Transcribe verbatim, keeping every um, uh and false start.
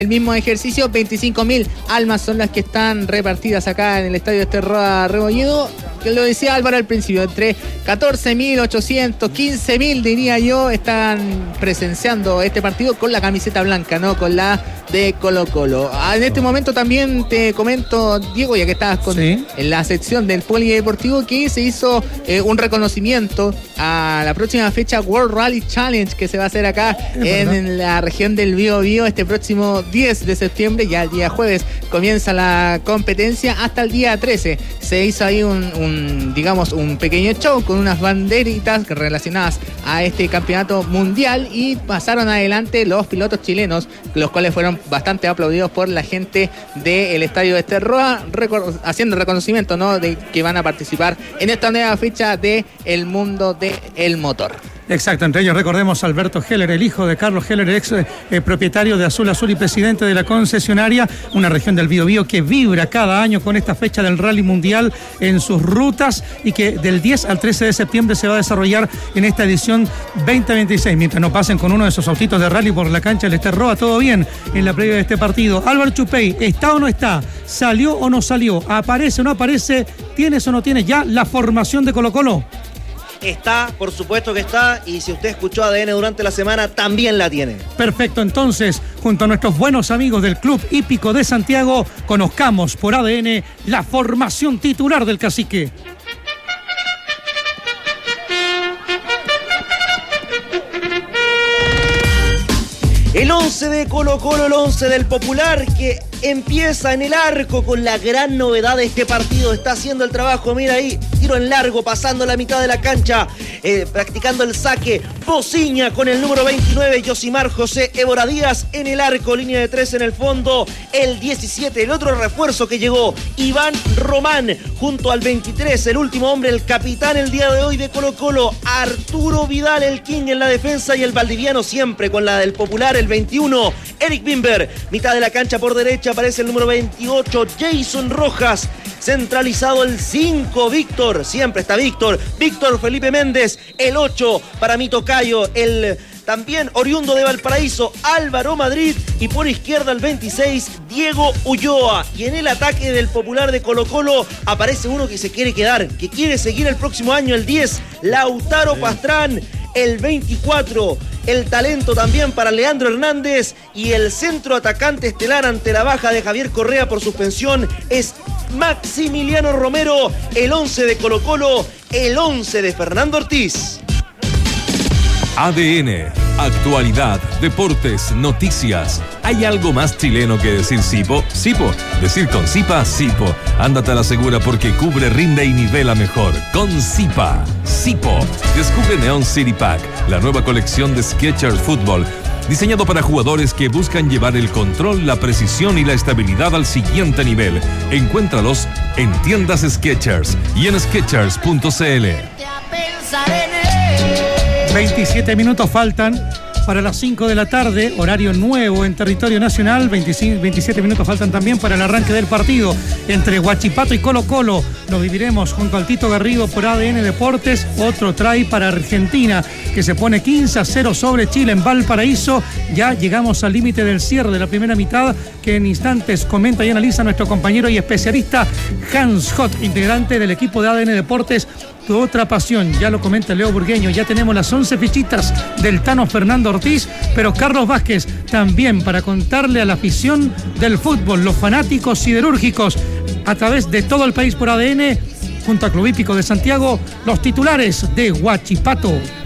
el mismo ejercicio. Veinticinco mil almas son las que están repartidas acá en el estadio Esterroa Rebolledo, que lo decía Álvaro al principio, entre catorce mil ochocientos, quince mil diría yo, están presenciando este partido con la camiseta blanca, no con la de Colo Colo. En este momento también te comento, Diego, ya que estabas con, ¿sí?, en la sección del polideportivo, que se hizo eh, un reconocimiento a la próxima fecha World Rally Challenge que se va a hacer acá en, en la región del Biobío este próximo diez de septiembre. Ya el día jueves comienza la competencia hasta el día trece. Se hizo ahí un, un digamos, un pequeño show con unas banderitas relacionadas a este campeonato mundial y pasaron adelante los pilotos chilenos, los cuales fueron bastante aplaudidos por la gente del estadio Esterroa, recor- haciendo reconocimiento, ¿no?, de que van a participar en esta nueva fecha de el mundo del motor. Exacto, entre ellos recordemos a Alberto Heller, el hijo de Carlos Heller, ex eh, propietario de Azul Azul y presidente de la concesionaria, una región del Biobío que vibra cada año con esta fecha del Rally Mundial en sus rutas y que del diez al trece de septiembre se va a desarrollar en esta edición veinte veintiséis. Mientras no pasen con uno de esos autitos de rally por la cancha del Esterroa, todo bien en la previa de este partido. Álvaro Chupey, ¿está o no está? ¿Salió o no salió? ¿Aparece o no aparece? ¿Tienes o no tienes ya la formación de Colo Colo? Está, por supuesto que está, y si usted escuchó A D N durante la semana, también la tiene. Perfecto, entonces, junto a nuestros buenos amigos del Club Hípico de Santiago, conozcamos por A D N la formación titular del Cacique. El once de Colo Colo, el once del Popular, que empieza en el arco con la gran novedad de este partido. Está haciendo el trabajo, mira ahí, tiro en largo, pasando la mitad de la cancha, eh, practicando el saque. Pociña con el número veintinueve, Yosimar José Évora Díaz en el arco, línea de tres en el fondo. El diecisiete, el otro refuerzo que llegó, Iván Román, junto al veintitrés, el último hombre, el capitán el día de hoy de Colo Colo, Arturo Vidal, el King en la defensa, y el valdiviano siempre con la del Popular, el veintiuno, Eric Bimber. Mitad de la cancha por derecha aparece el número veintiocho, Jason Rojas. Centralizado el cinco, Víctor, siempre está Víctor, Víctor Felipe Méndez. El ocho para mi tocayo, el también oriundo de Valparaíso, Álvaro Madrid. Y por izquierda el veintiséis, Diego Ulloa. Y en el ataque del Popular de Colo Colo aparece uno que se quiere quedar, que quiere seguir el próximo año, el diez, Lautaro Pastrán. El veinticuatro, el talento también para Leandro Hernández, y el centro atacante estelar ante la baja de Javier Correa por suspensión es Maximiliano Romero. El once de Colo Colo, el once de Fernando Ortiz. A D N, actualidad, deportes, noticias. ¿Hay algo más chileno que decir Sipo? Sipo. Decir con Sipa, Sipo. Ándate a la segura porque cubre, rinde y nivela mejor. Con Sipa. Sipo. Descubre Neon City Pack, la nueva colección de Skechers Fútbol, diseñado para jugadores que buscan llevar el control, la precisión y la estabilidad al siguiente nivel. Encuéntralos en tiendas Skechers y en skechers punto c l. veintisiete minutos faltan para las cinco de la tarde, horario nuevo en territorio nacional. veinticinco, veintisiete minutos faltan también para el arranque del partido entre Huachipato y Colo Colo. Lo viviremos junto al Tito Garrido por A D N Deportes. Otro try para Argentina, que se pone quince a cero sobre Chile en Valparaíso. Ya llegamos al límite del cierre de la primera mitad, que en instantes comenta y analiza nuestro compañero y especialista Hans Hott, integrante del equipo de A D N Deportes. Tu otra pasión, ya lo comenta Leo Burgueño. Ya tenemos las once fichitas del Tano Fernando Ortiz, pero Carlos Vázquez también para contarle a la afición del fútbol, los fanáticos siderúrgicos, a través de todo el país por A D N, junto al Club Hípico de Santiago, los titulares de Huachipato.